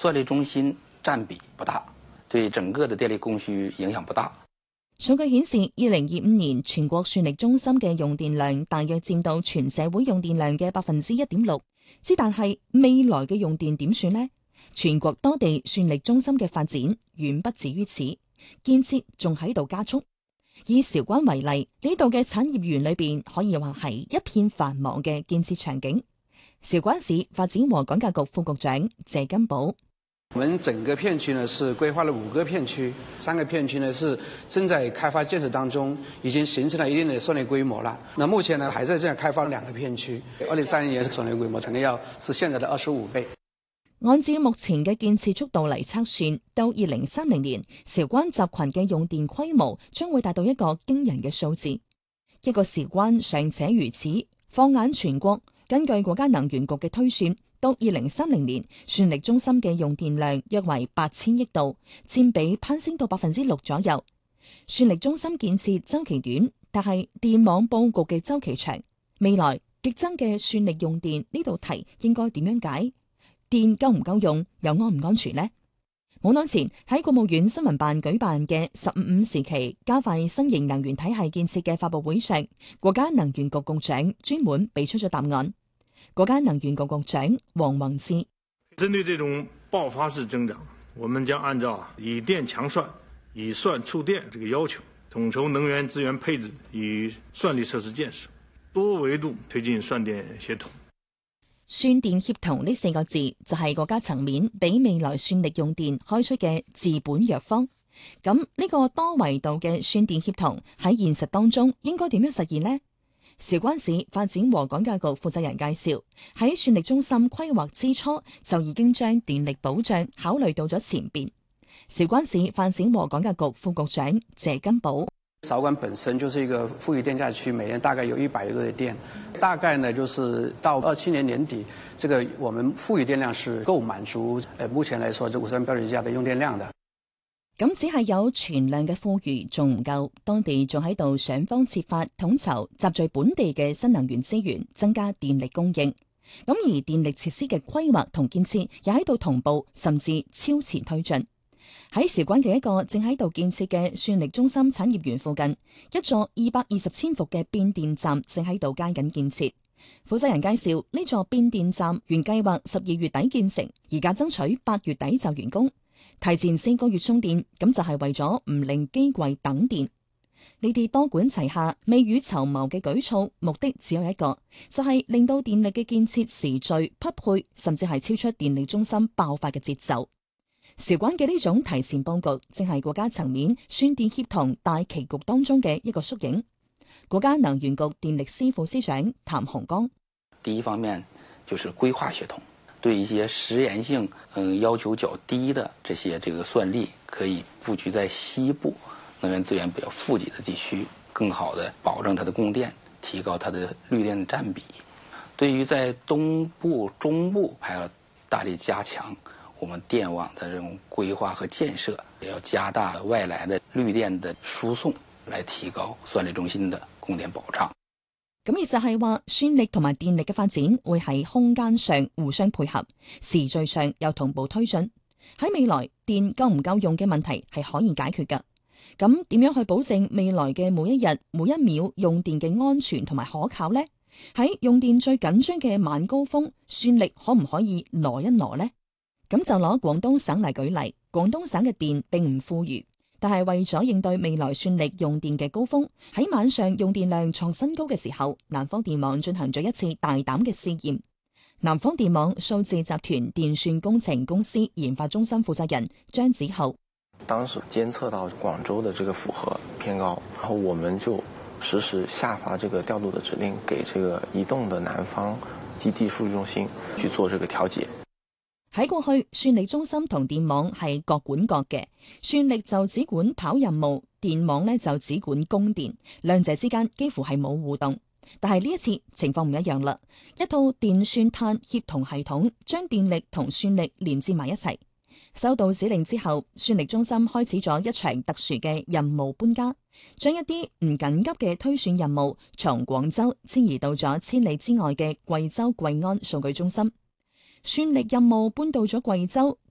算力中心佔比不大，對整個的電力供需影響不大。 數據顯示，2025年全國算力中心嘅用電量大約佔到全社會用電量嘅1.6%。之但係未來嘅用電點算呢？全國多地算力中心嘅發展遠不止於此，建設仲喺度加速。以韶關為例，呢度嘅產業園裏邊可以話係一片繁忙嘅建設場景。韶關市發展和改革局副局長謝金寶。 我們整個片區呢是規劃了5個片區，3個片區呢是正在開發建設當中，已經形成了一定的算力規模了。那目前呢還在這樣開發2個片區，2030年算力規模肯定要是現在的25倍。 按照目前嘅建設速度嚟測算，到2030年，韶關集群嘅用電規模將會達到一個驚人嘅數字。一個韶關尚且如此，放眼全國，根據國家能源局嘅推算，到2030年，算力中心嘅用電量約為8000億度，佔比攀升到6%左右。算力中心建設周期短，但係電網佈局嘅周期長。未來激增嘅算力用電呢道題應該點樣解？電夠唔夠用，又安唔安全呢？冇耐前喺國務院新聞辦舉辦嘅15.5時期加快新型能源體系建設嘅發佈會上，國家能源局局長專門俾出咗答案。國家能源局局長王宏志： 針對這種爆發式增長，我們將按照以電強算、以算促電這個要求，統籌能源資源配置與算力設施建設，多維度推進算電協同。 算電協同呢4個字就係國家層面俾未來算力用電開出嘅治本藥方。咁呢個多維度嘅算電協同喺現實當中應該點樣實現呢？韶關市發展和改革局負責人介紹，喺算力中心規劃之初就已經將電力保障考慮到咗前邊。韶關市發展和改革局副局長謝金寶： 韶關本身就是一個富裕電價區，每年大概有100億度的電，大概呢就是到27年年底，這個我們富裕電量是夠滿足目前來說這53標準價的用電量的。 咁只係有存量嘅富裕仲唔夠，當地仲喺度想方設法統籌集聚本地嘅新能源資源，增加電力供應。咁而電力設施嘅規劃同建設又喺度同步甚至超前推進。喺韶關嘅一個正喺度建設嘅算力中心產業園附近，一座220千伏嘅變電站正喺度加緊建設。負責人介紹，呢座變電站原計劃12月底建成，而家爭取8月底就完工。提前4個月充電，咁就係為咗唔令機櫃等電。呢啲多管齊下、未雨綢繆嘅舉措，目的只有一個，就係令到電力嘅建設時序匹配，甚至係超出電力中心爆發嘅節奏。韶關嘅呢種提前佈局，正係國家層面算電協同大棋局當中嘅一個縮影。國家能源局電力司副司長譚洪剛： 第一方面就是規劃協同。對一些實驗性要求較低的這些算力，可以布局在西部能源資源比較富集的地區，更好的保證它的供電，提高它的綠電佔比。對於在東部、中部，還要大力加強我們電網的這種規劃和建設，也要加大外來的綠電的輸送，來提高算力中心的供電保障。 咁亦就係話，算力同埋電力嘅發展會喺空間上互相配合，時序上又同步推進。喺未來，電夠唔夠用嘅問題係可以解決㗎。咁點樣去保證未來嘅每一日每一秒用電嘅安全同埋可靠呢？喺用電最緊張嘅晚高峰，算力可唔可以挪一挪呢？咁就攞廣東省嚟舉例，廣東省嘅電並唔富裕。但係為咗應對未來算力用電嘅高峰，喺晚上用電量創新高嘅時候，南方電網進行咗一次大膽嘅試驗。南方電網數字集團電算工程公司研發中心負責人張子浩： 當時監測到廣州的這個負荷偏高，然後我們就實時下發這個調度的指令，給這個移動的南方基地數據中心去做這個調節。 喺過去，算力中心同電網係各管各嘅，算力就只管跑任務，電網呢就只管供電，兩者之間幾乎係冇互動。但係呢一次情況唔一樣啦，一套電算碳協同系統將電力同算力連接埋一齊。收到指令之後，算力中心開始咗一場特殊嘅任務搬家，將一啲唔緊急嘅推算任務從廣州遷移到咗千里之外嘅貴州貴安數據中心。算力任務搬到咗貴州，